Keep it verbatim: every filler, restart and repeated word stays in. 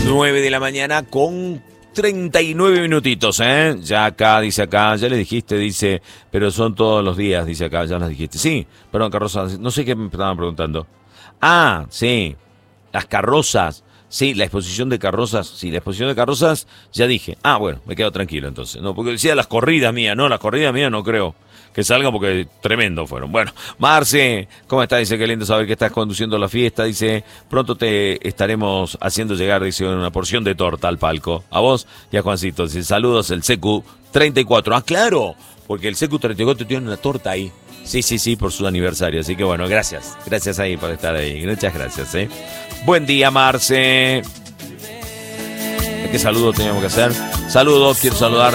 nueve de la mañana con treinta y nueve minutitos, ¿eh? Ya acá, dice acá, ya le dijiste, dice, pero son todos los días, dice acá, ya las dijiste. Sí, perdón, carrozas, no sé qué me estaban preguntando. Ah, sí, las carrozas. Sí, la exposición de carrozas, sí, la exposición de carrozas, ya dije. Ah, bueno, me quedo tranquilo entonces. No, porque decía las corridas mías, no, las corridas mías no creo que salgan porque tremendo fueron. Bueno, Marce, ¿cómo estás? Dice, qué lindo saber que estás conduciendo la fiesta. Dice, pronto te estaremos haciendo llegar, dice, una porción de torta al palco. A vos y a Juancito. Dice, saludos, el C Q treinta y cuatro. Ah, claro, porque el C Q treinta y cuatro tiene una torta ahí. Sí, sí, sí, por su aniversario. Así que bueno, gracias. Gracias ahí por estar ahí. Muchas gracias, ¿eh? Buen día, Marce. ¿Qué saludo teníamos que hacer? Saludos, quiero saludar.